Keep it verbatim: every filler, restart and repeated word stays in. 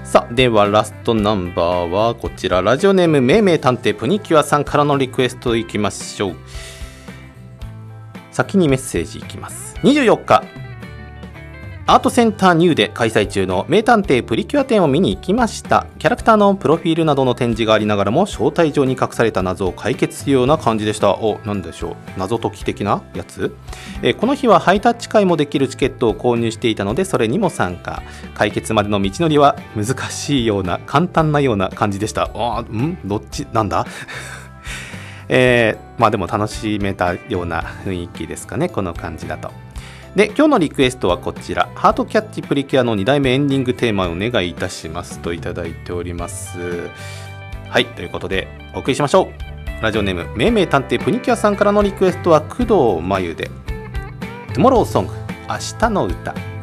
さあ、ではラストナンバーはこちら、ラジオネームめいめい探偵プニキュアさんからのリクエストいきましょう。先にメッセージいきます。にじゅうよっかアートセンターニューで開催中の名探偵プリキュア展を見に行きました。キャラクターのプロフィールなどの展示がありながらも、招待状に隠された謎を解決するような感じでした。お、なんでしょう、謎解き的なやつ。えこの日はハイタッチ会もできるチケットを購入していたので、それにも参加。解決までの道のりは難しいような簡単なような感じでした。あんどっちなんだえー、まあでも楽しめたような雰囲気ですかね、この感じだと。で、今日のリクエストはこちら、ハートキャッチプリキュアのにだいめエンディングテーマをお願いいたしますといただいております。はい、ということでお送りしましょう。ラジオネームめいめい探偵プニキュアさんからのリクエストは工藤真由でトゥモローソング、明日の歌。